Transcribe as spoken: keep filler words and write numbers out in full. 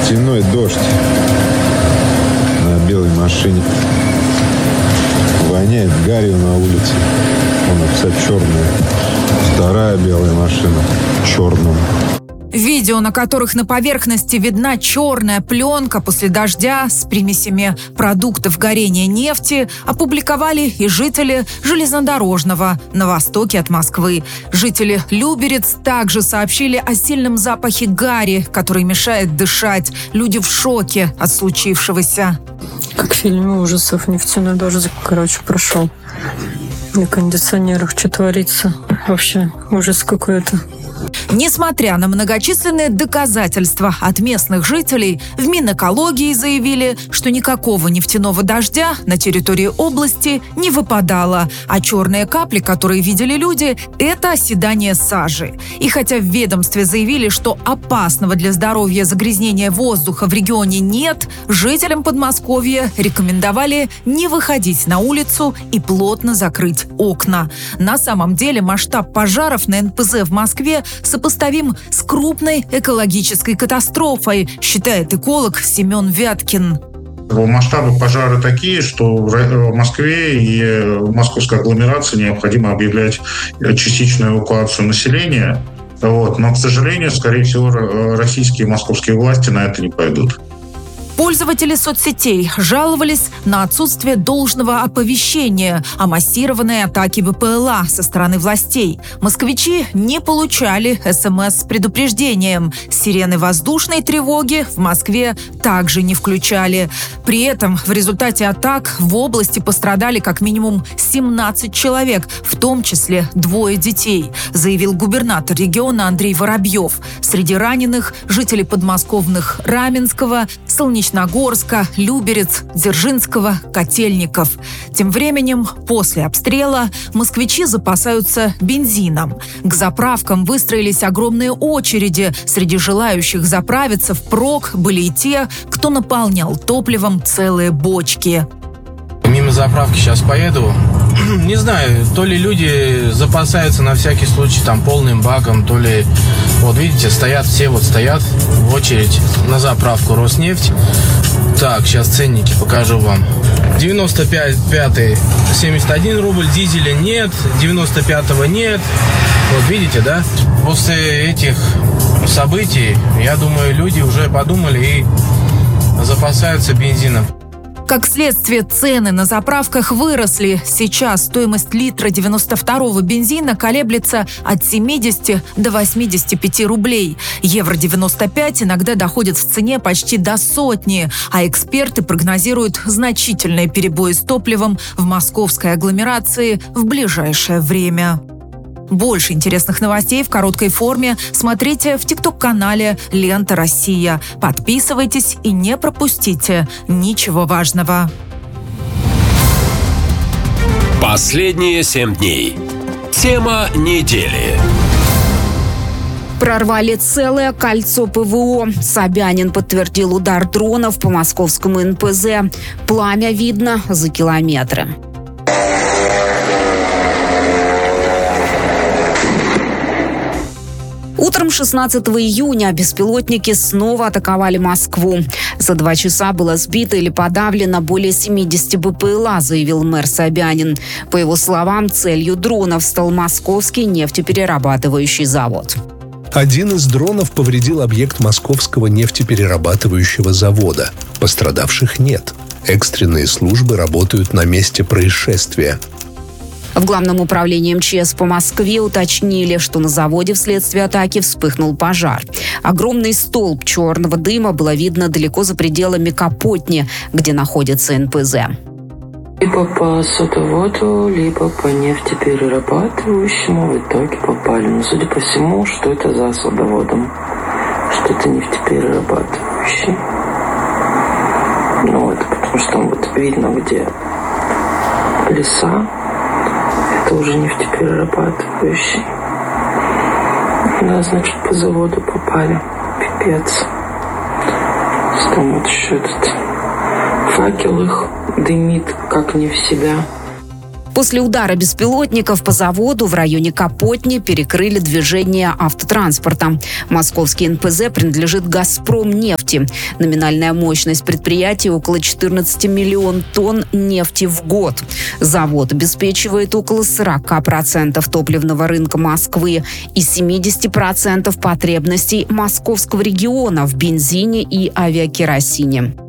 Нефтяной дождь на белой машине. Воняет гарью на улице. Она вся черная. Вторая белая машина в черном. Видео, на которых на поверхности видна черная пленка после дождя с примесями продуктов горения нефти, опубликовали и жители железнодорожного на востоке от Москвы. Жители Люберец также сообщили о сильном запахе гари, который мешает дышать. Люди в шоке от случившегося. Как в фильме ужасов «Нефтяной дождь», короче, прошел. На кондиционерах что творится? Вообще ужас какой-то. Несмотря на многочисленные доказательства от местных жителей, в Минэкологии заявили, что никакого нефтяного дождя на территории области не выпадало, а черные капли, которые видели люди, это оседание сажи. И хотя в ведомстве заявили, что опасного для здоровья загрязнения воздуха в регионе нет, жителям Подмосковья рекомендовали не выходить на улицу и плотно закрыть окна. На самом деле масштаб пожаров на эн пэ зэ в Москве сопоставим с крупной экологической катастрофой, считает эколог Семен Вяткин. Масштабы пожара такие, что в Москве и в московской агломерации необходимо объявлять частичную эвакуацию населения. Вот. Но, к сожалению, скорее всего, российские и московские власти на это не пойдут. Пользователи соцсетей жаловались на отсутствие должного оповещения о массированной атаке бэ пэ эл а со стороны властей. Москвичи не получали эс эм эс с предупреждением. Сирены воздушной тревоги в Москве также не включали. При этом в результате атак в области пострадали как минимум семнадцать человек, в том числе двое детей, заявил губернатор региона Андрей Воробьев. Среди раненых жители подмосковных Раменского, Солнечного Нагорска, Люберец, Дзержинского, Котельников. Тем временем, после обстрела, москвичи запасаются бензином. К заправкам выстроились огромные очереди. Среди желающих заправиться впрок были и те, кто наполнял топливом целые бочки. Мимо заправки сейчас поеду. Не знаю, то ли люди запасаются на всякий случай там полным баком, то ли... Вот видите, стоят все, вот стоят в очередь на заправку Роснефть. Так, сейчас ценники покажу вам. девяносто пятый семьдесят один рубль, дизеля нет, девяносто пятого нет. Вот видите, да? После этих событий, я думаю, люди уже подумали и запасаются бензином. Как следствие, цены на заправках выросли. Сейчас стоимость литра девяносто второго бензина колеблется от семидесяти до восьмидесяти пяти рублей. Евро девяносто пять иногда доходит в цене почти до сотни, а эксперты прогнозируют значительные перебои с топливом в московской агломерации в ближайшее время. Больше интересных новостей в короткой форме смотрите в тикток-канале «Лента Россия». Подписывайтесь и не пропустите ничего важного. Последние семь дней. Тема недели. Прорвали целое кольцо пэ вэ о. Собянин подтвердил удар дронов по московскому эн пэ зэ. Пламя видно за километры. Утром шестнадцатого июня беспилотники снова атаковали Москву. За два часа было сбито или подавлено более семидесяти бэ пэ эл а, заявил мэр Собянин. По его словам, целью дронов стал московский нефтеперерабатывающий завод. Один из дронов повредил объект московского нефтеперерабатывающего завода. Пострадавших нет. Экстренные службы работают на месте происшествия. В Главном управлении эм че эс по Москве уточнили, что на заводе вследствие атаки вспыхнул пожар. Огромный столб черного дыма было видно далеко за пределами Капотни, где находится эн пэ зэ. Либо по сотоводу, либо по нефтеперерабатывающему в итоге попали. Но судя по всему, что это за садоводом? Что это нефтеперерабатывающий. Ну вот, потому что вот видно, где леса. Это уже нефтеперерабатывающий. Да, значит, по заводу попали. Пипец. Там вот еще этот факел их дымит, как не в себя. После удара беспилотников по заводу в районе Капотни перекрыли движение автотранспорта. Московский эн пэ зэ принадлежит «Газпромнефти». Номинальная мощность предприятия около четырнадцати миллионов тонн нефти в год. Завод обеспечивает около сорока процентов топливного рынка Москвы и семидесяти процентов потребностей московского региона в бензине и авиакеросине.